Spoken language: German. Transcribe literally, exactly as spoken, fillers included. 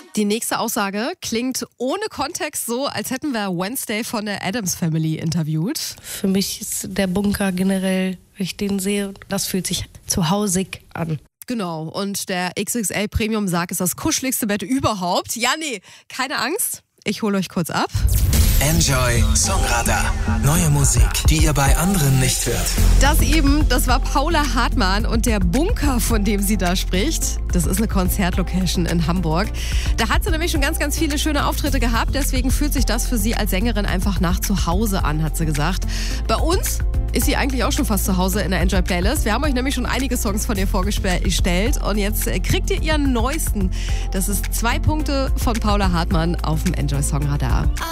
Die nächste Aussage klingt ohne Kontext so, als hätten wir Wednesday von der Addams Family interviewt. Für mich ist der Bunker generell, wenn ich den sehe, das fühlt sich zuhausig an. Genau, und der X X L Premium Sarg ist das kuscheligste Bett überhaupt. Ja, nee, keine Angst, ich hole euch kurz ab. Enjoy Songradar. Neue Musik, die ihr bei anderen nicht hört. Das eben, das war Paula Hartmann und der Bunker, von dem sie da spricht. Das ist eine Konzertlocation in Hamburg. Da hat sie nämlich schon ganz, ganz viele schöne Auftritte gehabt. Deswegen fühlt sich das für sie als Sängerin einfach nach zu Hause an, hat sie gesagt. Bei uns ist sie eigentlich auch schon fast zu Hause in der Enjoy Playlist. Wir haben euch nämlich schon einige Songs von ihr vorgestellt und jetzt kriegt ihr ihren neuesten. Das ist zwei Punkte von Paula Hartmann auf dem Enjoy Songradar.